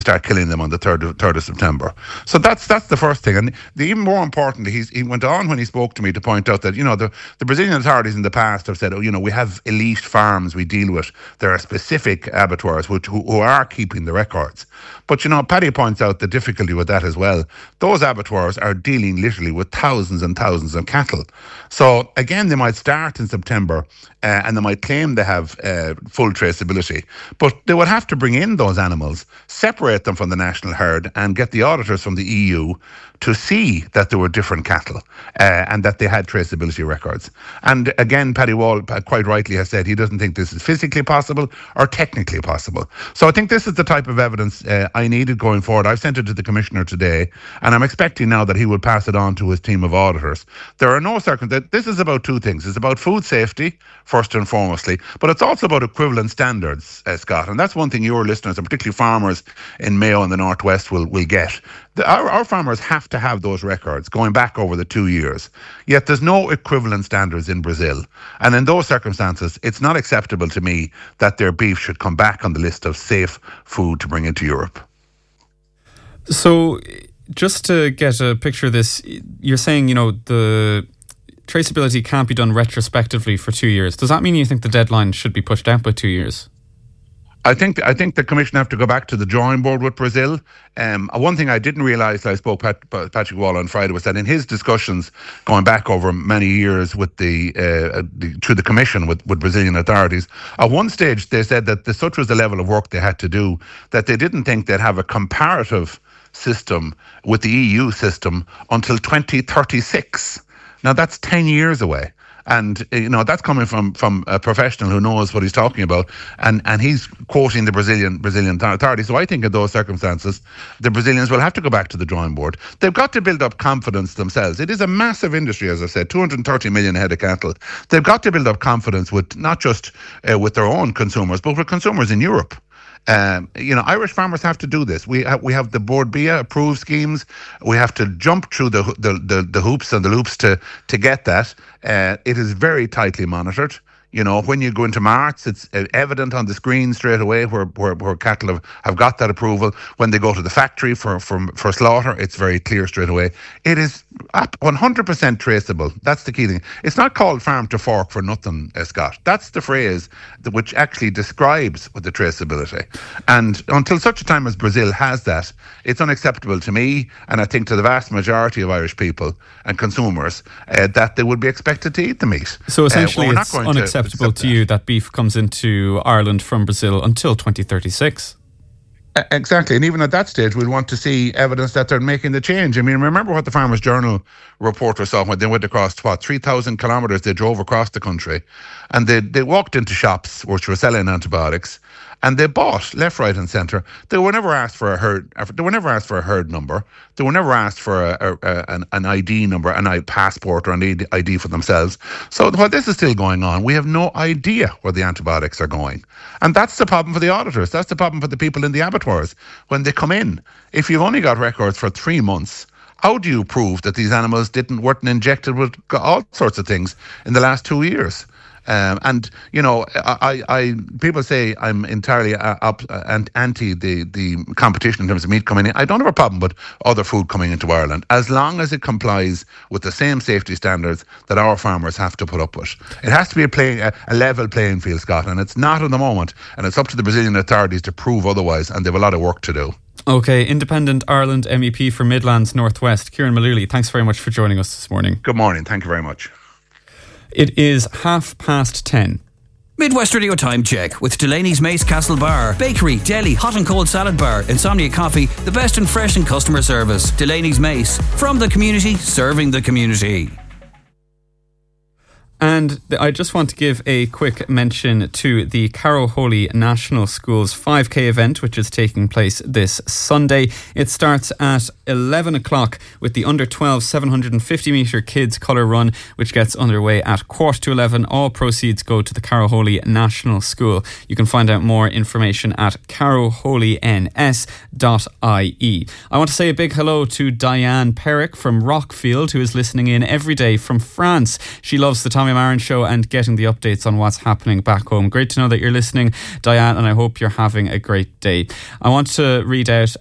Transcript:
start killing them on the 3rd of September. So that's the first thing. And even more importantly, he went on when he spoke to me to point out that, the Brazilian authorities in the past have said, we have elite farms we deal with. There are specific abattoirs who are keeping the records. But, Paddy points out the difficulty with that as well. Those abattoirs are dealing literally with thousands and thousands of cattle. So, again, they might start in September and they might claim they have full traceability. But they would have to bring in those animals, separate them from the national herd and get the auditors from the EU to see that there were different cattle and that they had traceability records. And again, Paddy Wall quite rightly has said he doesn't think this is physically possible or technically possible. So I think this is the type of evidence I needed going forward. I've sent it to the Commissioner today, and I'm expecting now that he will pass it on to his team of auditors. There are no circumstances. This is about two things. It's about food safety, first and foremostly, but it's also about equivalent standards, Scott. And that's one thing your listeners, and particularly farmers in Mayo and the Northwest, will get. Our farmers have to have those records going back over the 2 years. Yet there's no equivalent standards in Brazil. And in those circumstances, it's not acceptable to me that their beef should come back on the list of safe food to bring into Europe. So just to get a picture of this, you're saying, the traceability can't be done retrospectively for 2 years. Does that mean you think the deadline should be pushed out by 2 years? I think the Commission have to go back to the drawing board with Brazil. One thing I didn't realise, I spoke Patrick Wall on Friday, was that in his discussions going back over many years with through the Commission with Brazilian authorities, at one stage they said that such was the level of work they had to do that they didn't think they'd have a comparative system with the EU system until 2036. Now that's 10 years away. And, that's coming from a professional who knows what he's talking about. And he's quoting the Brazilian authorities. So I think in those circumstances, the Brazilians will have to go back to the drawing board. They've got to build up confidence themselves. It is a massive industry, as I said, 230 million head of cattle. They've got to build up confidence with not just with their own consumers, but with consumers in Europe. Irish farmers have to do this. We have the Board BIA approved schemes. We have to jump through the hoops and the loops to get that. It is very tightly monitored. When you go into marts, it's evident on the screen straight away where cattle have got that approval. When they go to the factory for slaughter, it's very clear straight away. It is 100% traceable. That's the key thing. It's not called farm to fork for nothing, Scott. That's the phrase which actually describes the traceability. And until such a time as Brazil has that, it's unacceptable to me, and I think to the vast majority of Irish people and consumers, that they would be expected to eat the meat. So essentially it's unacceptable to you that beef comes into Ireland from Brazil until 2036. Exactly. And even at that stage, we'll want to see evidence that they're making the change. I mean, remember what the Farmers Journal reporter saw when they went across, 3,000 kilometres they drove across the country. And they walked into shops which were selling antibiotics, and they bought left, right and centre. They were never asked for a herd. They were never asked for a herd number. They were never asked for an ID number, an passport or an ID for themselves. So while this is still going on, we have no idea where the antibiotics are going. And that's the problem for the auditors. That's the problem for the people in the abattoirs. When they come in, if you've only got records for 3 months, how do you prove that these animals weren't injected with all sorts of things in the last 2 years? People say I'm entirely anti the competition in terms of meat coming in. I don't have a problem with other food coming into Ireland, as long as it complies with the same safety standards that our farmers have to put up with. It has to be a level playing field, Scott, and it's not at the moment. And it's up to the Brazilian authorities to prove otherwise, and they have a lot of work to do. OK, Independent Ireland MEP for Midlands Northwest, Kieran Mullooly, thanks very much for joining us this morning. Good morning. Thank you very much. It is 10:30. Midwest Radio Time Check with Delaney's Mace Castle Bar, Bakery, Deli, Hot and Cold Salad Bar, Insomnia Coffee, the best in fresh and customer service. Delaney's Mace, from the community, serving the community. And I just want to give a quick mention to the Carrow Holy National School's 5K event, which is taking place this Sunday. It starts at 11 o'clock with the under 12 750 metre kids colour run, which gets underway at 11:15. All proceeds go to the Carrow Holy National School. You can find out more information at carrowholyns.ie. I want to say a big hello to Diane Perrick from Rockfield, who is listening in every day from France. She loves the Tommy Moya Marin Show and getting the updates on what's happening back home. Great to know that you're listening, Diane, and I hope you're having a great day. I want to read out